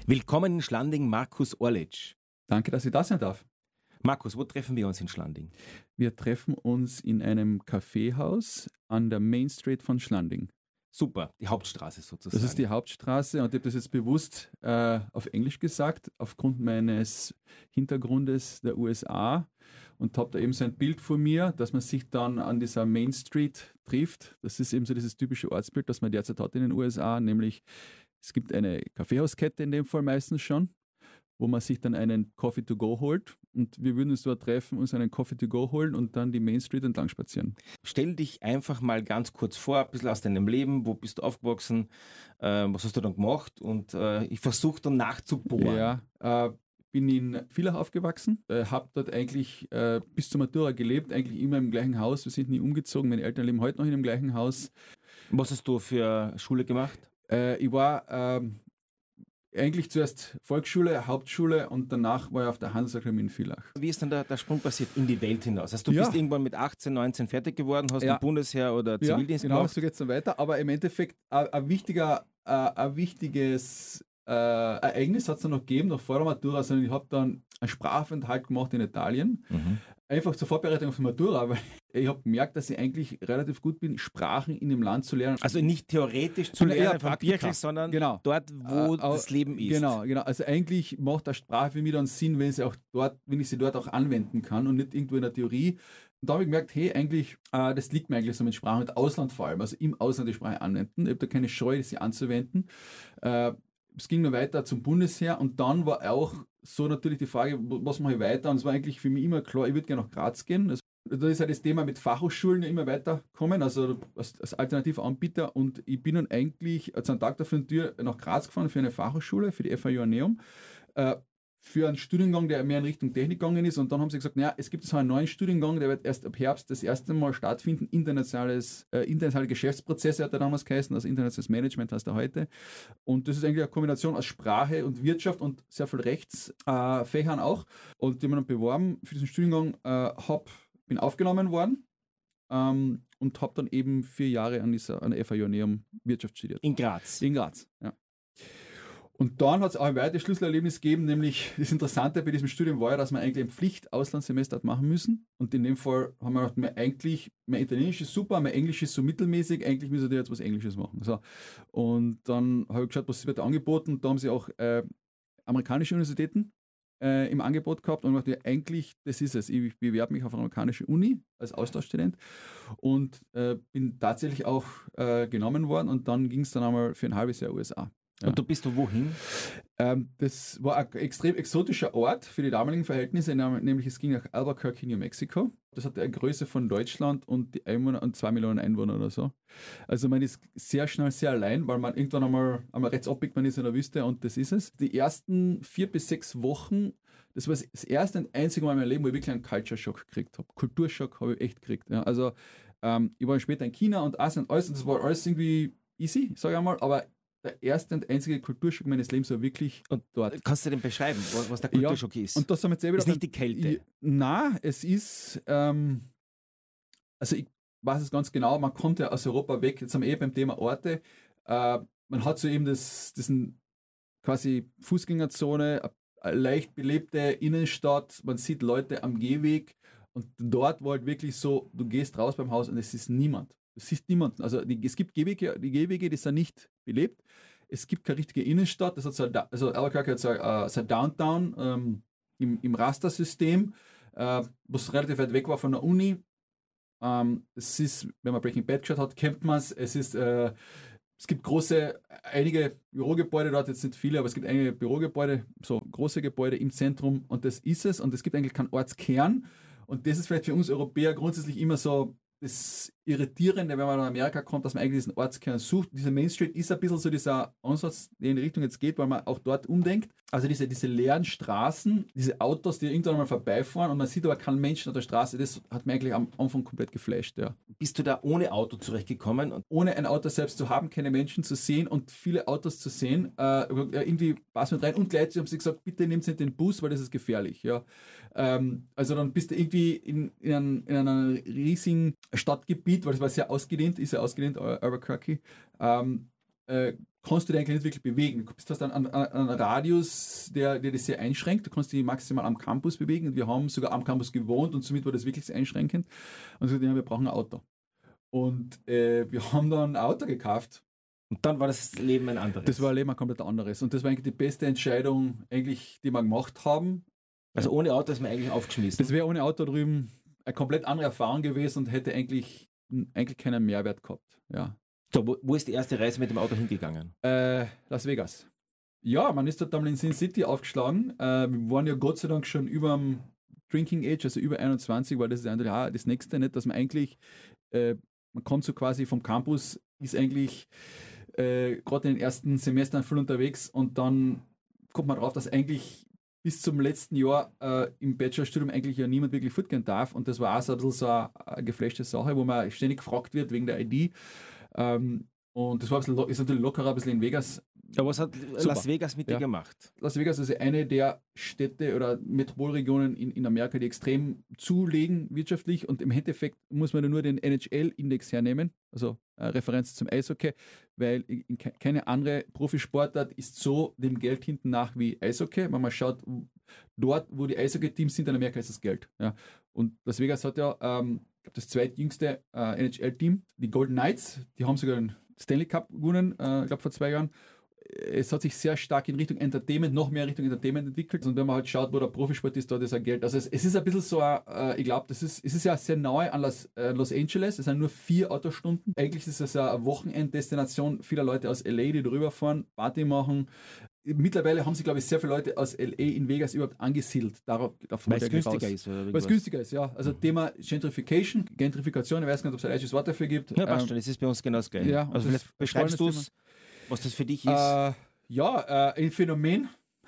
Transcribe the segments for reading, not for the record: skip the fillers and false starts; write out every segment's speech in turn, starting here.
Willkommen in Schlanding, Markus Orlic. Danke, dass ich da sein darf. Markus, wo treffen wir uns in Schlanding? Wir treffen uns in einem Kaffeehaus an der Main Street von Schlanding. Super, die Hauptstraße sozusagen. Das ist die Hauptstraße und ich habe das jetzt bewusst auf Englisch gesagt, aufgrund meines Hintergrundes der USA und habe da eben so ein Bild vor mir, dass man sich dann an dieser Main Street trifft. Das ist eben so dieses typische Ortsbild, das man derzeit hat in den USA, nämlich es gibt eine Kaffeehauskette in dem Fall meistens schon, wo man sich dann einen Coffee to go holt und wir würden uns dort treffen, uns einen Coffee to go holen und dann die Main Street entlang spazieren. Stell dich einfach mal ganz kurz vor, ein bisschen aus deinem Leben, wo bist du aufgewachsen, was hast du dann gemacht und ich versuche dann nachzubohren. Ja, bin in Villach aufgewachsen, habe dort eigentlich bis zur Matura gelebt, eigentlich immer im gleichen Haus, wir sind nie umgezogen, meine Eltern leben heute noch in dem gleichen Haus. Was hast du für Schule gemacht? Ich war eigentlich zuerst Volksschule, Hauptschule und danach war ich auf der Handelsakademie in Villach. Wie ist dann der Sprung passiert in die Welt hinaus? Also du bist irgendwann mit 18, 19 fertig geworden, hast im Bundesheer oder Zivildienst gemacht? Genau, so geht es dann weiter. Aber im Endeffekt ein wichtiges Ereignis hat es dann noch gegeben, noch vor der Matura, sondern ich habe dann einen Sprachaufenthalt gemacht in Italien. Einfach zur Vorbereitung auf die Matura, weil ich habe gemerkt, dass ich eigentlich relativ gut bin, Sprachen in dem Land zu lernen. Also nicht theoretisch zu lernen vom Birkel, sondern dort, wo das Leben ist. Genau. Also eigentlich macht der Sprache für mich dann Sinn, wenn ich sie dort auch anwenden kann und nicht irgendwo in der Theorie. Und da habe ich gemerkt, hey, eigentlich, das liegt mir eigentlich so mit Sprachen, mit Ausland vor allem, also im Ausland die Sprache anwenden. Ich habe da keine Scheu, sie anzuwenden. Es ging noch weiter zum Bundesheer und dann war auch so natürlich die Frage, was mache ich weiter? Und es war eigentlich für mich immer klar, ich würde gerne nach Graz gehen. Also, da ist halt das Thema mit Fachhochschulen immer weiterkommen, also als alternativer Anbieter. Und ich bin dann eigentlich als einen Tag der Tür nach Graz gefahren für eine Fachhochschule, für die FH Joanneum, für einen Studiengang, der mehr in Richtung Technik gegangen ist. Und dann haben sie gesagt, naja, es gibt so einen neuen Studiengang, der wird erst ab Herbst das erste Mal stattfinden. Internationale Geschäftsprozesse hat er damals geheißen, also internationales Management heißt er heute. Und das ist eigentlich eine Kombination aus Sprache und Wirtschaft und sehr viel Rechtsfächern auch. Und die haben dann beworben für diesen Studiengang, bin aufgenommen worden und habe dann eben 4 Jahre an der FH Joanneum Wirtschaft studiert. In Graz? In Graz, ja. Und dann hat es auch ein weiteres Schlüsselerlebnis gegeben, nämlich das Interessante bei diesem Studium war ja, dass man eigentlich ein Pflicht-Auslandssemester hat machen müssen. Und in dem Fall haben wir gedacht, mein Italienisch ist super, mein Englisch ist so mittelmäßig, eigentlich müssen wir jetzt was Englisches machen. So. Und dann habe ich geschaut, was wird da angeboten. Da haben sie auch amerikanische Universitäten im Angebot gehabt und ich dachte, ja, eigentlich, das ist es. Ich bewerbe mich auf eine amerikanische Uni als Austauschstudent und bin tatsächlich auch genommen worden und dann ging es dann einmal für ein halbes Jahr USA. Ja. Und du bist wohin? Das war ein extrem exotischer Ort für die damaligen Verhältnisse, nämlich es ging nach Albuquerque, New Mexico. Das hat eine Größe von Deutschland und die Einwohner und 2 Millionen Einwohner oder so. Also man ist sehr schnell sehr allein, weil man irgendwann einmal rechts abbiegt, man ist in der Wüste und das ist es. Die ersten 4 bis 6 Wochen, das war das erste und einzige Mal in meinem Leben, wo ich wirklich einen Culture-Schock gekriegt habe. Kulturschock habe ich echt gekriegt. Ja. Also ich war später in China und Asien und alles und das war alles irgendwie easy, sage ich einmal, aber der erste und einzige Kulturschock meines Lebens war wirklich dort. Kannst du den beschreiben, was der Kulturschock ist? Und das haben wir jetzt ist nicht die Kälte? Nein, es ist, also ich weiß es ganz genau, man kommt ja aus Europa weg, jetzt haben wir beim Thema Orte, man hat so eben diesen quasi Fußgängerzone, eine leicht belebte Innenstadt, man sieht Leute am Gehweg und dort war halt wirklich so, du gehst raus beim Haus und es ist niemand. Du siehst niemanden. Also es gibt Gehwege, die Gehwege, die sind nicht belebt. Es gibt keine richtige Innenstadt. Das hat Albuquerque hat so ein Downtown im Rastersystem, was relativ weit weg war von der Uni. Es ist, wenn man Breaking Bad geschaut hat, kennt man es. Es gibt einige Bürogebäude dort, jetzt nicht viele, aber es gibt einige Bürogebäude, so große Gebäude im Zentrum und das ist es. Und es gibt eigentlich keinen Ortskern. Und das ist vielleicht für uns Europäer grundsätzlich immer so das Irritierende, wenn man nach Amerika kommt, dass man eigentlich diesen Ortskern sucht. Diese Main Street ist ein bisschen so dieser Ansatz, der in die Richtung jetzt geht, weil man auch dort umdenkt. Also diese leeren Straßen, diese Autos, die irgendwann mal vorbeifahren und man sieht aber keinen Menschen auf der Straße, das hat mich eigentlich am Anfang komplett geflasht. Ja. Bist du da ohne Auto zurechtgekommen? Und ohne ein Auto selbst zu haben, keine Menschen zu sehen und viele Autos zu sehen, irgendwie passt mit rein. Und gleich haben sie gesagt, bitte nehmt nicht den Bus, weil das ist gefährlich. Ja. Also dann bist du irgendwie in einer riesigen Stadtgebiet, weil es war sehr ausgedehnt, Albuquerque, kannst du dich eigentlich nicht wirklich bewegen. Du hast einen Radius, der das sehr einschränkt. Du kannst dich maximal am Campus bewegen. Und wir haben sogar am Campus gewohnt und somit war das wirklich sehr einschränkend. Und so, ja, wir brauchen ein Auto. Und wir haben dann ein Auto gekauft. Und dann war das Leben ein anderes. Das war ein Leben ein komplett anderes. Und das war eigentlich die beste Entscheidung, eigentlich, die wir gemacht haben. Also ohne Auto ist man eigentlich aufgeschmissen. Das wäre ohne Auto drüben eine komplett andere Erfahrung gewesen und hätte eigentlich keinen Mehrwert gehabt. Ja. So, wo ist die erste Reise mit dem Auto hingegangen? Las Vegas. Ja, man ist dort damals in Sin City aufgeschlagen. Wir waren ja Gott sei Dank schon über dem Drinking Age, also über 21, weil das ist eigentlich auch das Nächste, nicht, dass man eigentlich, man kommt so quasi vom Campus, ist eigentlich gerade in den ersten Semestern voll unterwegs und dann kommt man drauf, dass eigentlich bis zum letzten Jahr im Bachelorstudium eigentlich ja niemand wirklich fortgehen darf und das war auch so ein bisschen so eine geflashte Sache, wo man ständig gefragt wird wegen der ID. Und das war ein bisschen, ist natürlich lockerer, ein bisschen in Vegas. Ja, was hat Las Vegas mit dir gemacht? Las Vegas ist eine der Städte oder Metropolregionen in Amerika, die extrem zulegen wirtschaftlich und im Endeffekt muss man nur den NHL-Index hernehmen, also Referenz zum Eishockey, weil keine andere Profisportart ist so dem Geld hinten nach wie Eishockey. Wenn man schaut, dort, wo die Eishockey-Teams sind, in Amerika ist das Geld. Ja. Und Las Vegas hat ja das zweitjüngste NHL-Team, die Golden Knights, die haben sogar den Stanley Cup gewonnen, ich glaube vor 2 Jahren. Es hat sich sehr stark in Richtung Entertainment, noch mehr Richtung Entertainment entwickelt. Und wenn man halt schaut, wo der Profisport ist, dort ist ein Geld. Also es ist ein bisschen so, ich glaube, es ist ja sehr nahe an Los Angeles. Es sind nur 4 Autostunden. Eigentlich ist es eine Wochenenddestination vieler Leute aus LA, die drüber fahren, Party machen. Mittlerweile haben sich, glaube ich, sehr viele Leute aus LA in Vegas überhaupt angesiedelt. Weil es günstiger ist. Weil es günstiger ist, ja. Also Thema Gentrification, ich weiß nicht, ob es ein deutsches Wort dafür gibt. Ja, passt schon, das ist bei uns genau das Gleiche. Ja, also vielleicht beschreibst du es, was das für dich ist? Ein Phänomen,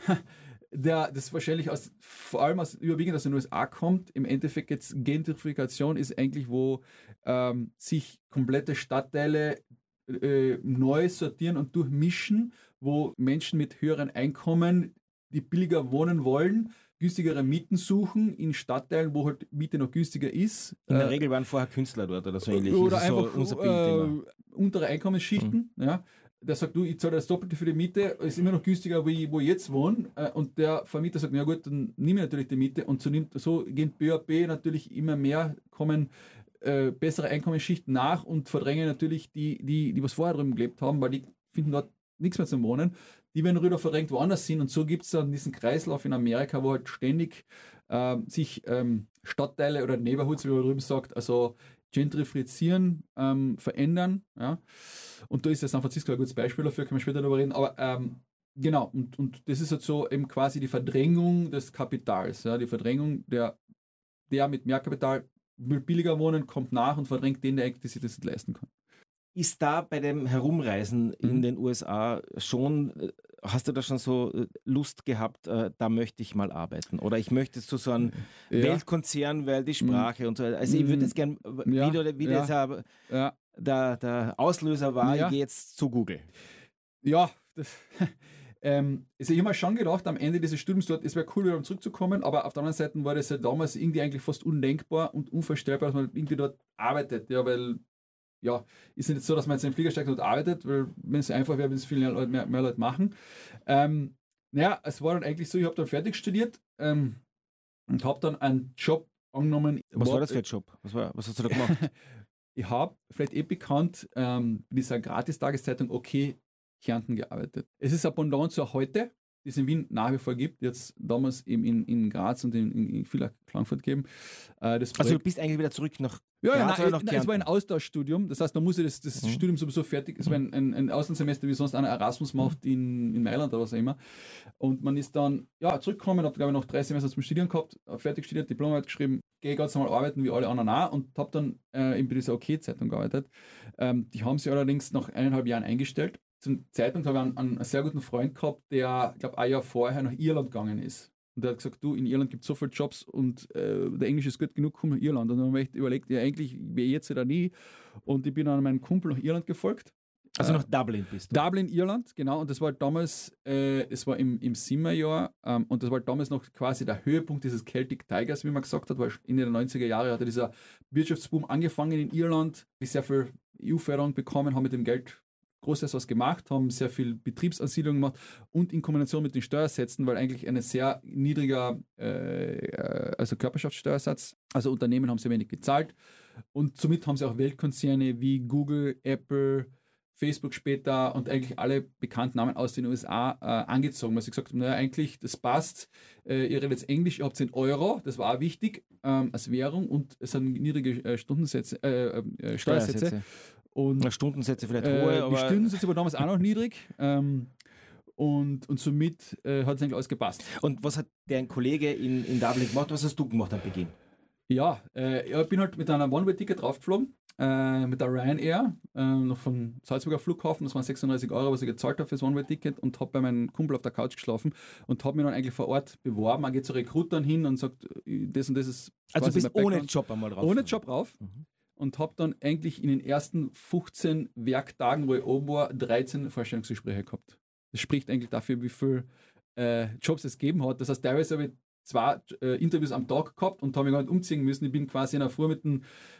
das wahrscheinlich vor allem überwiegend aus den USA kommt. Im Endeffekt jetzt Gentrifikation ist eigentlich, wo sich komplette Stadtteile neu sortieren und durchmischen, wo Menschen mit höheren Einkommen, die billiger wohnen wollen, günstigere Mieten suchen in Stadtteilen, wo halt Miete noch günstiger ist. In der Regel waren vorher Künstler dort oder so ähnlich. Oder das einfach so unser Bildthema. Untere Einkommensschichten. Ja. Der sagt, ich zahle das Doppelte für die Miete, ist immer noch günstiger, wo ich jetzt wohne. Und der Vermieter sagt, na gut, dann nehme ich natürlich die Miete. Und so gehen BAP natürlich immer mehr, kommen bessere Einkommensschichten nach und verdrängen natürlich die was vorher drüben gelebt haben, weil die finden dort nichts mehr zum Wohnen. Die werden rüber verdrängt woanders hin und so gibt es dann diesen Kreislauf in Amerika, wo halt ständig sich Stadtteile oder Neighborhoods, wie man drüben sagt, also gentrifizieren, verändern. Ja. Und da ist ja San Francisco ein gutes Beispiel dafür, können wir später darüber reden. Aber genau, und das ist halt so eben quasi die Verdrängung des Kapitals. Ja, die Verdrängung der mit mehr Kapital will billiger wohnen, kommt nach und verdrängt den, der sich das nicht leisten kann. Ist da bei dem Herumreisen in den USA schon, hast du da schon so Lust gehabt, da möchte ich mal arbeiten? Oder ich möchte zu so einem Weltkonzern, weil die Sprache und so. Also ich würde jetzt gerne, wie der Auslöser war, ich gehe jetzt zu Google. Ja, also ich habe mir schon gedacht, am Ende dieses Studiums dort, es wäre cool, wieder zurückzukommen, aber auf der anderen Seite war das ja damals irgendwie eigentlich fast undenkbar und unvorstellbar, dass man irgendwie dort arbeitet, ja, weil ist nicht so, dass man jetzt in den Flieger steigt und arbeitet, weil wenn es einfach wäre, wenn es viele Leute, mehr Leute machen. Es war dann eigentlich so, ich habe dann fertig studiert und habe dann einen Job angenommen. Was war das für ein Job? Was hast du da gemacht? Ich habe, vielleicht bekannt, in dieser Gratis-Tageszeitung OK Kärnten gearbeitet. Es ist ein Pendant zur Heute, die es in Wien nach wie vor gibt, jetzt damals eben in Graz und in Villach Klagenfurt geben. Also du bist eigentlich wieder zurück nach Graz oder nach Kärnten? Es war ein Austauschstudium, das heißt, da musste das Studium sowieso fertig, es war ein Auslandssemester, wie sonst einer Erasmus macht in Mailand oder was auch immer. Und man ist dann zurückgekommen, habe glaube ich noch 3 Semester zum Studieren gehabt, fertig studiert, Diplomarbeit geschrieben, gehe ganz normal arbeiten wie alle anderen auch und habe dann in dieser OK-Zeitung gearbeitet. Die haben sie allerdings nach 1,5 Jahren eingestellt. Zum Zeitpunkt habe ich einen sehr guten Freund gehabt, der, ich glaube, ein Jahr vorher nach Irland gegangen ist. Und der hat gesagt, du, in Irland gibt es so viele Jobs und der Englisch ist gut genug, komm nach Irland. Und dann habe ich überlegt, ja eigentlich wäre jetzt oder nie. Und ich bin an meinen Kumpel nach Irland gefolgt. Also nach Dublin bist du? Dublin, Irland, genau. Und das war damals, es war im Sommerjahr und das war damals noch quasi der Höhepunkt dieses Celtic Tigers, wie man gesagt hat, weil in den 90er Jahren hatte dieser Wirtschaftsboom angefangen in Irland, die sehr viel EU-Förderung bekommen, haben mit dem Geld Großes was gemacht, haben sehr viel Betriebsansiedlung gemacht und in Kombination mit den Steuersätzen, weil eigentlich ein sehr niedriger also Körperschaftssteuersatz, also Unternehmen haben sehr wenig gezahlt und somit haben sie auch Weltkonzerne wie Google, Apple, Facebook später und eigentlich alle bekannten Namen aus den USA angezogen, weil sie gesagt haben, naja, eigentlich, das passt, ihr redet jetzt Englisch, ihr habt 10 Euro, das war auch wichtig als Währung und es sind niedrige Steuersätze. Und Stundensätze vielleicht hohe, aber... Die Stundensätze waren damals auch noch niedrig. Und somit hat es eigentlich alles gepasst. Und was hat dein Kollege in Dublin gemacht? Was hast du gemacht am Beginn? Ja, ich bin halt mit einer One-Way-Ticket draufgeflogen, mit der Ryanair, noch vom Salzburger Flughafen. Das waren 36 Euro, was ich gezahlt habe für das One-Way-Ticket und habe bei meinem Kumpel auf der Couch geschlafen und habe mich dann eigentlich vor Ort beworben. Man geht zu Rekrutern hin und sagt, das und das ist... Also du bist ohne Job einmal drauf? Ohne Job rauf. Und habe dann eigentlich in den ersten 15 Werktagen, wo ich oben war, 13 Vorstellungsgespräche gehabt. Das spricht eigentlich dafür, wie viele Jobs es gegeben hat. Das heißt, teilweise habe ich 2 Interviews am Tag gehabt und habe mich gar nicht umziehen müssen. Ich bin quasi in der Früh mit dem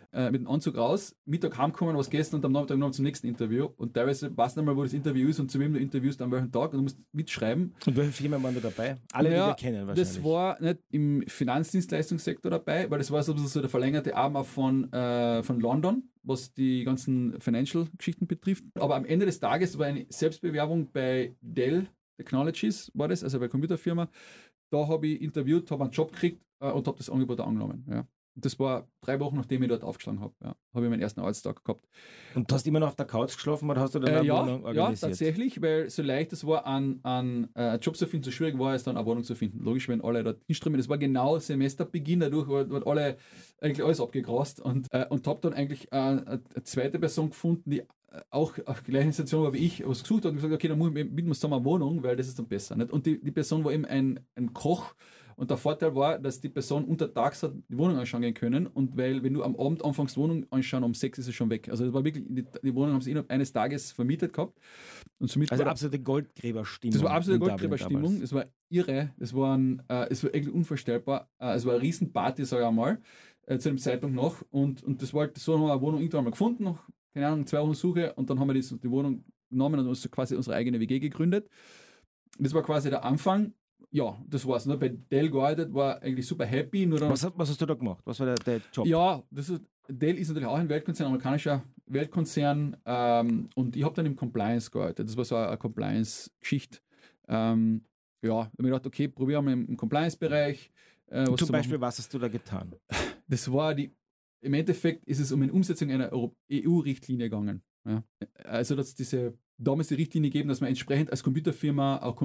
Anzug raus, Mittag heimgekommen, was gegessen und am Nachmittag noch zum nächsten Interview. Und teilweise weißt du nicht mal, wo das Interview ist und zu wem du interviewst, an welchem Tag und du musst mitschreiben. Und welche Firmen waren da dabei? Alle, die wir kennen wahrscheinlich. Das war nicht im Finanzdienstleistungssektor dabei, weil das war so der verlängerte Arm auch von London, was die ganzen Financial-Geschichten betrifft. Aber am Ende des Tages war eine Selbstbewerbung bei Dell Technologies, war das, also bei Computerfirma. Da habe ich interviewt, habe einen Job gekriegt und habe das Angebot angenommen. Ja. Und das war 3 Wochen, nachdem ich dort aufgeschlagen habe. Ja. Habe ich meinen ersten Arbeitstag gehabt. Und du hast immer noch auf der Couch geschlafen oder hast du dann eine Wohnung organisiert? Ja, tatsächlich, weil so leicht es war, einen Job zu finden, so schwierig war es dann, eine Wohnung zu finden. Logisch, wenn alle dort hinströmen. Das war genau Semesterbeginn, dadurch wurden alle eigentlich alles abgegrast und habe dann eigentlich eine zweite Person gefunden, die auch auf der gleichen Situation war wie ich, was gesucht hat und gesagt, okay, dann mieten wir zusammen eine Wohnung, weil das ist dann besser. Nicht? Und die Person war eben ein Koch und der Vorteil war, dass die Person untertags hat die Wohnung anschauen gehen können und weil, wenn du am Abend anfängst Wohnung anschauen, um 6 ist es schon weg. Also das war wirklich, die Wohnung haben sie innerhalb eines Tages vermietet gehabt. Und somit also absolute Goldgräberstimmung. Das war absolute Goldgräberstimmung. Es war irre. Es war eigentlich unvorstellbar. Es war eine Riesenparty, sage ich einmal, zu dem Zeitpunkt noch. Und das war so, haben wir eine Wohnung irgendwann mal gefunden, noch, keine Ahnung, 2 Wochen Suche und dann haben wir die Wohnung genommen und uns quasi unsere eigene WG gegründet. Das war quasi der Anfang. Ja, das war's. Bei Dell gearbeitet, war eigentlich super happy. Nur dann, was hast du da gemacht? Was war der Job? Ja, Dell ist natürlich auch ein Weltkonzern, amerikanischer Weltkonzern und ich habe dann im Compliance gearbeitet. Das war so eine Compliance-Geschichte. Ja, ich habe mir gedacht, okay, probieren wir im Compliance-Bereich. Zum Beispiel, was hast du da getan? Das war im Endeffekt ist es um eine Umsetzung einer EU-Richtlinie gegangen. Ja. Also, dass damals die Richtlinie gegeben, dass man entsprechend als Computerfirma auch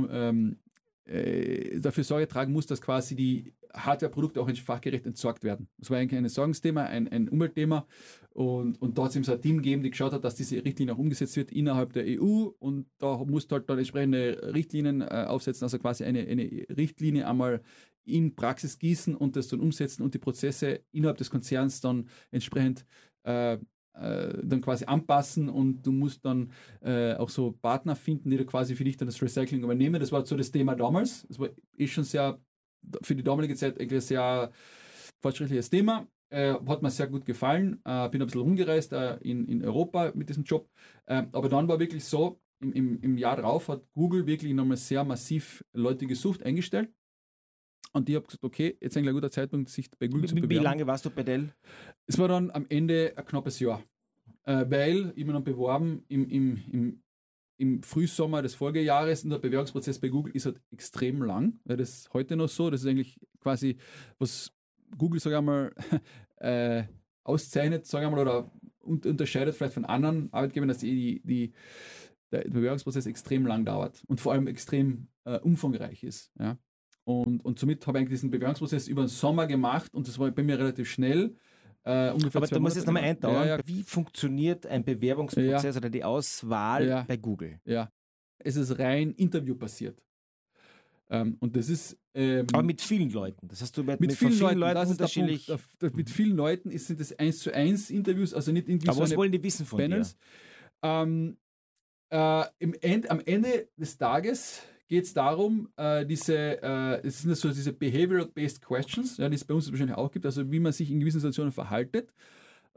dafür Sorge tragen muss, dass quasi die Hardware-Produkte auch fachgerecht entsorgt werden. Das war eigentlich ein Sorgensthema, ein Umweltthema und da hat es eben so ein Team gegeben, die geschaut hat, dass diese Richtlinie auch umgesetzt wird innerhalb der EU und da musst du halt dann entsprechende Richtlinien aufsetzen, also quasi eine Richtlinie einmal in Praxis gießen und das dann umsetzen und die Prozesse innerhalb des Konzerns dann entsprechend dann quasi anpassen und du musst dann auch so Partner finden, die da quasi für dich dann das Recycling übernehmen. Das war so das Thema damals. Das war schon sehr, für die damalige Zeit eigentlich ein sehr fortschrittliches Thema. Hat mir sehr gut gefallen. Bin ein bisschen rumgereist in Europa mit diesem Job. Aber dann war wirklich so, im Jahr drauf hat Google wirklich nochmal sehr massiv Leute gesucht, eingestellt. Und ich habe gesagt, okay, jetzt ist eigentlich ein guter Zeitpunkt, sich bei Google zu bewerben. Wie lange warst du bei Dell? Es war dann am Ende ein knappes Jahr. Weil ich mich dann beworben im Frühsommer des Folgejahres und der Bewerbungsprozess bei Google ist halt extrem lang. Das ist heute noch so. Das ist eigentlich quasi, was Google, sage ich mal, auszeichnet, sage ich mal, oder unterscheidet vielleicht von anderen Arbeitgebern, dass der Bewerbungsprozess extrem lang dauert und vor allem extrem umfangreich ist. Ja. Und somit habe ich eigentlich diesen Bewerbungsprozess über den Sommer gemacht und das war bei mir relativ schnell. Aber du musst jetzt nochmal eintauchen. Ja. Wie funktioniert ein Bewerbungsprozess oder die Auswahl bei Google? Ja, es ist rein interviewbasiert. Und das ist... aber mit vielen Leuten. Das hast du mit vielen Leuten unterschiedlich... Mit vielen Leuten sind das 1:1 Interviews, also nicht irgendwie aber so was wollen die wissen von Panels. Dir? Am Ende des Tages geht es darum, es sind so diese Behavioral-Based Questions, ja, die es bei uns wahrscheinlich auch gibt, also wie man sich in gewissen Situationen verhaltet.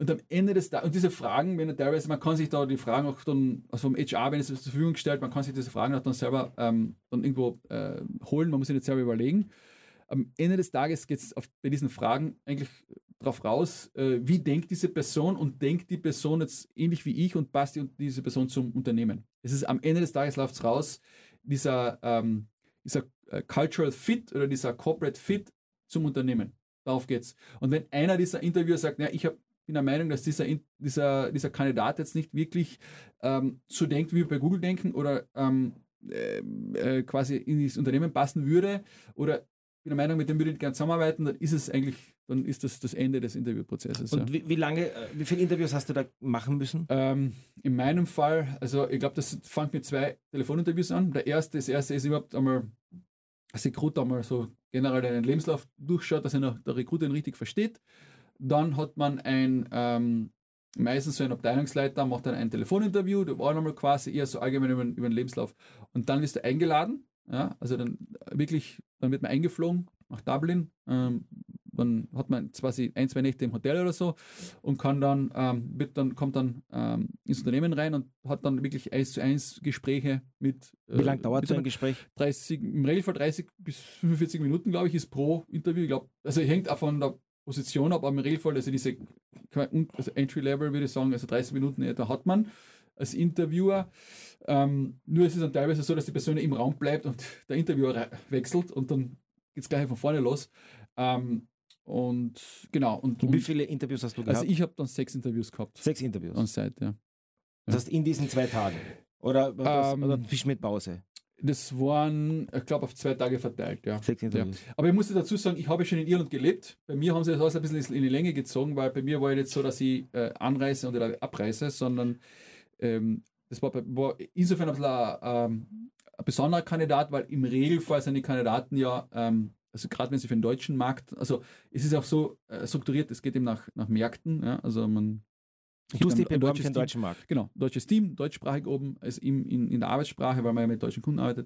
Und am Ende des Tages, und diese Fragen, wenn teilweise, man kann sich da die Fragen auch dann, also vom HR, wenn es zur Verfügung gestellt, man kann sich diese Fragen auch dann selber dann irgendwo holen, man muss sie nicht selber überlegen. Am Ende des Tages geht es bei diesen Fragen eigentlich darauf raus, wie denkt diese Person und denkt die Person jetzt ähnlich wie ich und passt diese Person zum Unternehmen. Es ist am Ende des Tages läuft es raus, dieser Cultural Fit oder dieser Corporate Fit zum Unternehmen. Darauf geht's. Und wenn einer dieser Interviewer sagt, ich bin der Meinung, dass dieser Kandidat jetzt nicht wirklich so denkt, wie wir bei Google denken oder quasi in das Unternehmen passen würde oder bin der Meinung, mit dem würde ich gerne zusammenarbeiten, dann ist das Ende des Interviewprozesses. Und wie viele Interviews hast du da machen müssen? In meinem Fall, also ich glaube, das fängt mit 2 Telefoninterviews an. Das erste ist überhaupt einmal, als Recruiter einmal so generell den Lebenslauf durchschaut, dass der Recruiter ihn richtig versteht. Dann hat man meistens so ein Abteilungsleiter, macht dann ein Telefoninterview, da war nochmal quasi eher so allgemein über den Lebenslauf. Und dann wirst du eingeladen, also dann wird man eingeflogen nach Dublin, dann hat man quasi 1-2 Nächte im Hotel oder so und kommt dann ins Unternehmen rein und hat dann wirklich 1:1 Gespräche mit. Wie lange dauert so ein Gespräch? Im Regelfall 30 bis 45 Minuten, glaube ich, ist pro Interview. Ich glaube, also hängt auch von der Position ab, aber im Regelfall, also Entry-Level würde ich sagen, also 30 Minuten etwa hat man als Interviewer. Nur ist es dann teilweise so, dass die Person im Raum bleibt und der Interviewer wechselt und dann geht es gleich von vorne los. Und genau. Und wie viele Interviews hast du gehabt? Also ich habe dann 6 Interviews gehabt. 6 Interviews? On-site, ja. Das heißt in diesen 2 Tagen? Oder Fisch mit Pause? Das waren, ich glaube, auf 2 Tage verteilt, ja. 6 Interviews. Ja. Aber ich muss dazu sagen, ich habe schon in Irland gelebt. Bei mir haben sie das alles ein bisschen in die Länge gezogen, weil bei mir war ja nicht so, dass ich anreise und abreise, sondern das war insofern ein besonderer Kandidat, weil im Regelfall sind die Kandidaten ja, also gerade wenn sie für den deutschen Markt, also es ist auch so strukturiert, es geht eben nach Märkten, ja, also du hast die beworben für den deutschen Markt. Genau, deutsches Team, deutschsprachig oben, also in der Arbeitssprache, weil man ja mit deutschen Kunden arbeitet.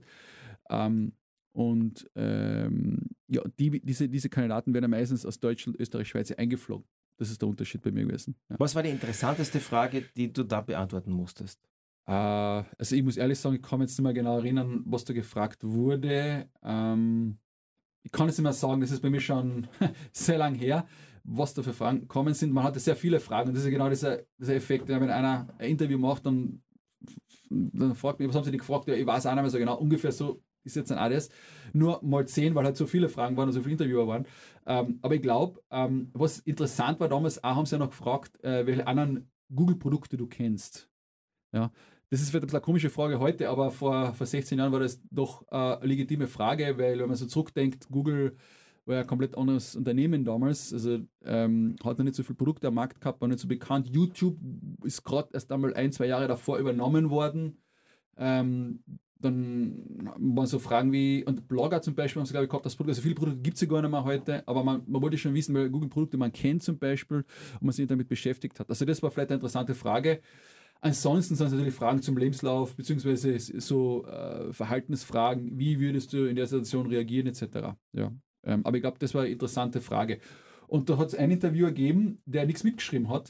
Diese Kandidaten werden ja meistens aus Deutschland, Österreich, Schweiz eingeflogen. Das ist der Unterschied bei mir gewesen. Ja. Was war die interessanteste Frage, die du da beantworten musstest? Also ich muss ehrlich sagen, ich kann mich jetzt nicht mehr genau erinnern, was da gefragt wurde. Ich kann es nicht mehr sagen, das ist bei mir schon sehr lang her, was da für Fragen gekommen sind. Man hatte sehr viele Fragen und das ist genau dieser Effekt, wenn einer ein Interview macht, dann fragt mich, was haben sie dich gefragt? Ja, ich weiß auch nicht mehr so genau, ungefähr so ist jetzt ein ADS. Nur mal 10, weil halt so viele Fragen waren und so viele Interviewer waren. Aber ich glaube, was interessant war damals, auch haben sie ja noch gefragt, welche anderen Google-Produkte du kennst. Ja, das ist vielleicht ein bisschen eine komische Frage heute, aber vor 16 Jahren war das doch eine legitime Frage, weil wenn man so zurückdenkt, Google war ja ein komplett anderes Unternehmen damals, also hat noch nicht so viele Produkte am Markt gehabt, war nicht so bekannt. YouTube ist gerade erst einmal 1-2 Jahre davor übernommen worden. Dann waren so Fragen wie, und Blogger zum Beispiel haben sie, glaube ich, gehabt, das Produkt, also viele Produkte gibt es ja gar nicht mehr heute, aber man wollte schon wissen, welche Google-Produkte man kennt zum Beispiel und man sich damit beschäftigt hat. Also das war vielleicht eine interessante Frage. Ansonsten sind es natürlich Fragen zum Lebenslauf, beziehungsweise so Verhaltensfragen, wie würdest du in der Situation reagieren, etc. Ja. Aber ich glaube, das war eine interessante Frage. Und da hat es einen Interviewer gegeben, der nichts mitgeschrieben hat.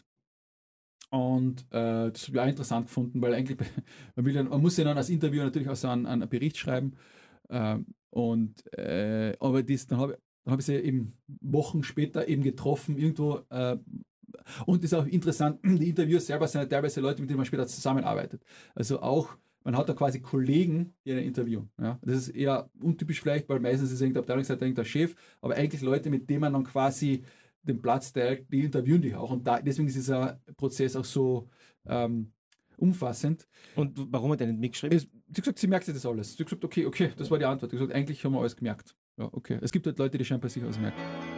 Und das habe ich auch interessant gefunden, weil eigentlich, man muss ja dann als Interviewer natürlich auch so einen Bericht schreiben. Aber dann habe ich sie eben Wochen später eben getroffen, irgendwo. Und das ist auch interessant, die Interviews selber sind ja teilweise Leute, mit denen man später zusammenarbeitet. Also auch, man hat da quasi Kollegen, die einen interviewen. Ja? Das ist eher untypisch vielleicht, weil meistens ist irgendein Abteilungsleiter, irgendein Chef, aber eigentlich Leute, mit denen man dann quasi den Platz teilt, die interviewen dich auch. Und deswegen ist dieser Prozess auch so umfassend. Und warum hat er nicht mitgeschrieben? Sie hat gesagt, sie merkt sich das alles. Sie hat gesagt, okay, das war die Antwort. Sie hat gesagt, eigentlich haben wir alles gemerkt. Ja, okay. Es gibt halt Leute, die scheinbar sich alles merken.